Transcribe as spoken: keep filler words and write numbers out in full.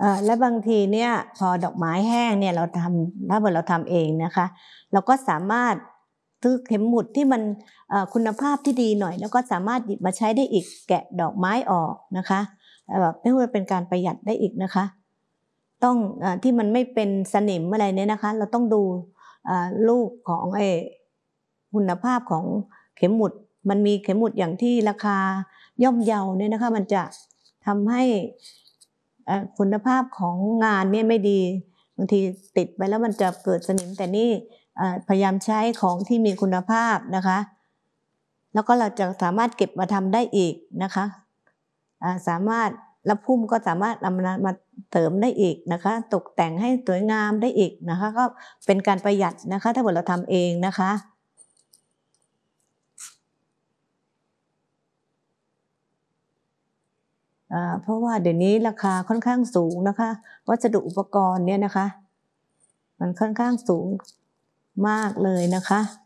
และบางทีเนี่ยพอดอกไม้แห้งเนี่ยเราทำถ้าเกิดเราทำเองนะคะเราก็สามารถซื้อเข็มหมุดที่มันคุณภาพที่ดีหน่อยแล้วก็สามารถหยิบมาใช้ได้อีกแกะดอกไม้ออกนะคะแบบไม่ว่าเป็นการประหยัดได้อีกนะคะต้องที่มันไม่เป็นสนิมอะไรเนี่ยนะคะเราต้องดูลูกของไอ้คุณภาพของเข็มหมุดมันมีเข็มหมุดอย่างที่ราคาย่อมเยาเนี่ยนะคะมันจะทำให้คุณภาพของงานเนี่ยไม่ดีบางทีติดไปแล้วมันจะเกิดสนิมแต่นี่พยายามใช้ของที่มีคุณภาพนะคะแล้วก็เราจะสามารถเก็บมาทำได้อีกนะคะสามารถแล้วพุ่มก็สามารถนำมาเสริมได้อีกนะคะตกแต่งให้สวยงามได้อีกนะคะก็เป็นการประหยัดนะคะถ้าเกิดเราทำเองนะคะเพราะว่าเดี๋ยวนี้ราคาค่อนข้างสูงนะคะวัสดุอุปกรณ์เนี่ยนะคะมันค่อนข้างสูงมากเลยนะคะ